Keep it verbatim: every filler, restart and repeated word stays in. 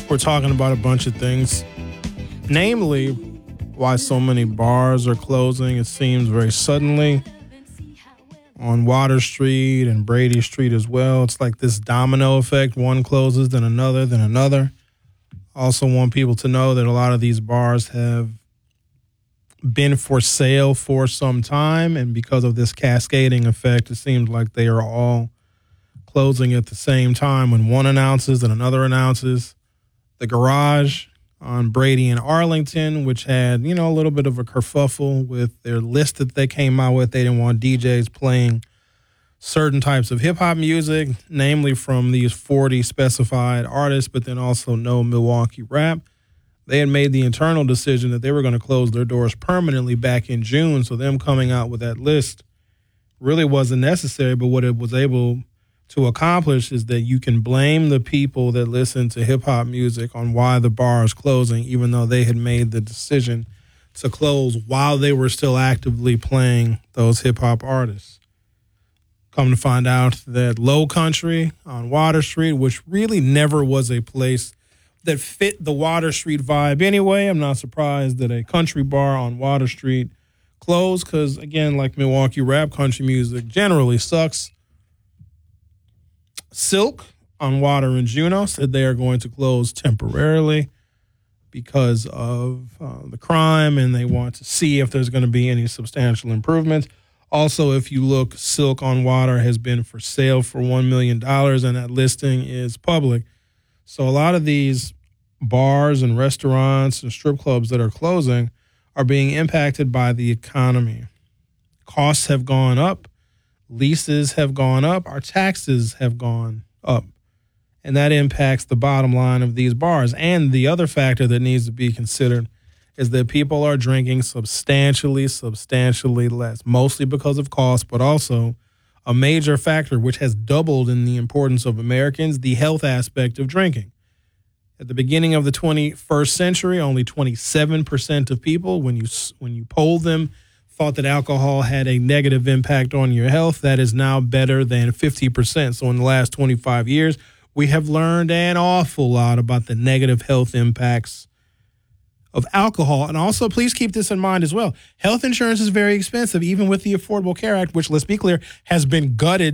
we're talking about a bunch of things, namely why so many bars are closing. It seems very suddenly on Water Street and Brady Street as well. It's like this domino effect. One closes, then another, then another. Also want people to know that a lot of these bars have been for sale for some time, and because of this cascading effect, it seems like they are all closing at the same time. When one announces and another announces. The Garage on Brady and Arlington, which had, you know, a little bit of a kerfuffle with their list that they came out with. They didn't want D Js playing certain types of hip-hop music, namely from these forty specified artists, but then also no Milwaukee rap. They had made the internal decision that they were going to close their doors permanently back in June, so them coming out with that list really wasn't necessary, but what it was able to accomplish is that you can blame the people that listen to hip-hop music on why the bar is closing, even though they had made the decision to close while they were still actively playing those hip-hop artists. Come to find out that Low Country on Water Street, which really never was a place that fit the Water Street vibe anyway. I'm not surprised that a country bar on Water Street closed because, again, like Milwaukee rap, country music generally sucks. Silk on Water and Juno said they are going to close temporarily because of uh, the crime, and they want to see if there's going to be any substantial improvements. Also, if you look, Silk on Water has been for sale for one million dollars, and that listing is public. So a lot of these bars and restaurants and strip clubs that are closing are being impacted by the economy. Costs have gone up. Leases have gone up. Our taxes have gone up. And that impacts the bottom line of these bars. And the other factor that needs to be considered is that people are drinking substantially, substantially less, mostly because of cost, but also a major factor which has doubled in the importance of Americans, the health aspect of drinking. At the beginning of the twenty-first century, only twenty-seven percent of people, when you when you polled them, thought that alcohol had a negative impact on your health. That is now better than fifty percent. So in the last twenty-five years, we have learned an awful lot about the negative health impacts of alcohol. And also, please keep this in mind as well. Health insurance is very expensive, even with the Affordable Care Act, which, let's be clear, has been gutted